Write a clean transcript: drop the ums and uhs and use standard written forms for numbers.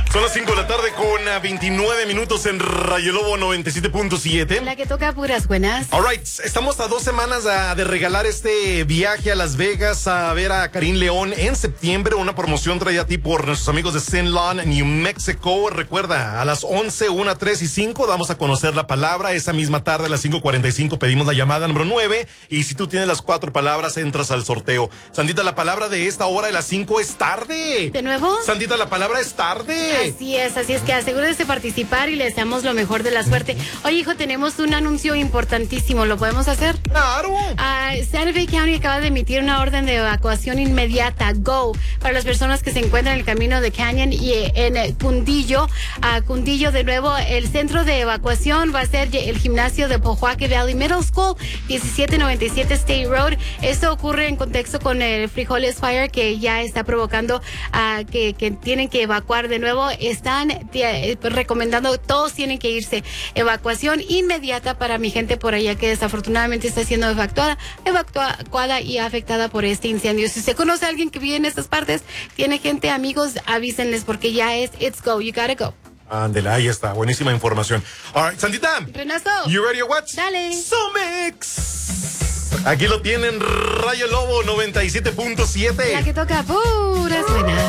Son las 5 de la tarde con 29 minutos en Rayo Lobo 97.7. La que toca puras buenas. All right, estamos a 2 semanas de regalar este viaje a Las Vegas a ver a Karim León en septiembre. Una promoción traída a ti por nuestros amigos de St. Lawn, New Mexico. Recuerda, a las 11, 1, 3 y 5 vamos a conocer la palabra. Esa misma tarde a las 5:45 pedimos la llamada número 9. Y si tú tienes las 4 palabras, entras al sorteo. Sandita, la palabra de esta hora de las 5 es tarde. ¿De nuevo? Sandita, la palabra es tarde. Así es que asegúrese de participar y le deseamos lo mejor de la suerte. Oye, hijo, tenemos un anuncio importantísimo, ¿lo podemos hacer? ¡Claro! Santa Fe County acaba de emitir una orden de evacuación inmediata, GO, para las personas que se encuentran en el camino de Canyon y en Cundillo. Cundillo, de nuevo, el centro de evacuación va a ser el gimnasio de Pojoaque Valley Middle School, 1797 State Road. Esto ocurre en contexto con el Frijoles Fire, que ya está provocando que tienen que evacuar de nuevo. Están recomendando, todos tienen que irse. Evacuación inmediata para mi gente por allá que desafortunadamente está siendo evacuada y afectada por este incendio. Si usted conoce a alguien que vive en estas partes, tiene gente, amigos, avísenles porque ya es It's Go, you gotta go. Ándale, ahí está, buenísima información. All right, Sandita. Renazo. You ready or what? Dale. Somex. Aquí lo tienen, Rayo Lobo 97.7. La que toca puras buenas.